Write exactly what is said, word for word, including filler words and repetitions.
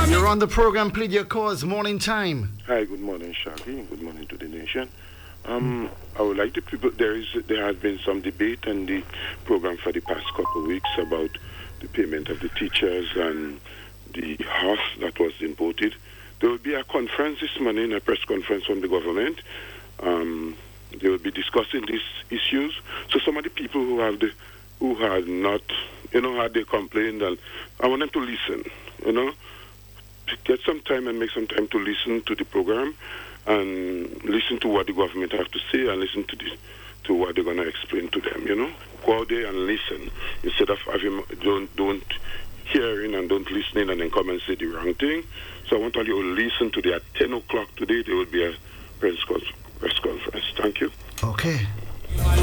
You're on the program, Plead Your Cause, morning time. Hi, good morning, Shaggy. Good morning to the nation. Um, I would like to people. There is there has been some debate on the program for the past couple of weeks about the payment of the teachers and the horse that was imported. There will be a conference this morning, a press conference from the government. Um, they will be discussing these issues. So some of the people who have the who had not, you know, had they complained, and I want them to listen. You know, get some time and make some time to listen to the program and listen to what the government have to say and listen to the to what they're gonna explain to them. You know, go out there and listen instead of having don't don't hearing and don't listening and then come and say the wrong thing. So I want all you to listen to the at ten o'clock today. There will be a press, press conference. Thank you. Okay.